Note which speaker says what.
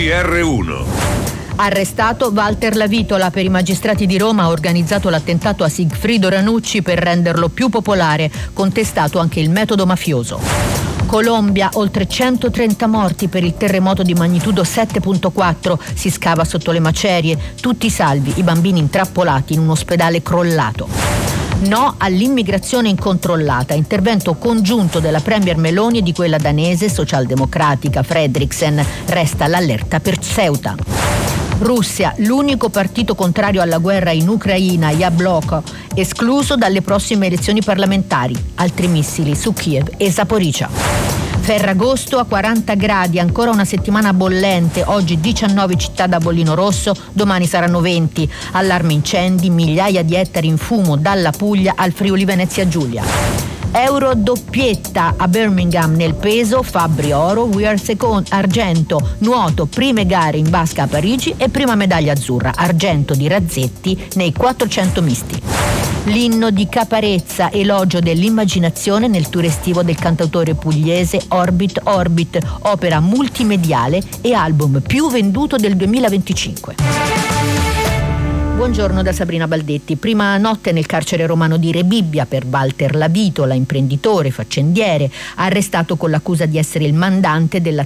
Speaker 1: GR1.
Speaker 2: Arrestato Walter Lavitola. Per i magistrati di Roma ha organizzato l'attentato a Sigfrido Ranucci per renderlo più popolare, contestato anche il metodo mafioso. Colombia, oltre 130 morti per il terremoto di magnitudo 7.4, si scava sotto le macerie, tutti salvi, i bambini intrappolati in un ospedale crollato. No all'immigrazione incontrollata, intervento congiunto della premier Meloni e di quella danese socialdemocratica Fredriksen, resta l'allerta per Ceuta. Russia, l'unico partito contrario alla guerra in Ucraina, Yabloko, escluso dalle prossime elezioni parlamentari. Altri missili su Kiev e Zaporizhzhia. Ferragosto a 40 gradi, ancora una settimana bollente, oggi 19 città da bollino rosso, domani saranno 20. Allarme incendi, migliaia di ettari in fumo dalla Puglia al Friuli Venezia Giulia. Euro doppietta a Birmingham nel peso, Fabbri oro, We Are Second argento, nuoto, prime gare in vasca a Parigi e prima medaglia azzurra, argento di Razzetti nei 400 misti. L'inno di Caparezza, elogio dell'immaginazione nel tour estivo del cantautore pugliese Orbit Orbit, opera multimediale e album più venduto del 2025. Buongiorno da Sabrina Baldetti. Prima notte nel carcere romano di Rebibbia per Walter Lavitola, imprenditore, faccendiere, arrestato con l'accusa di essere il mandante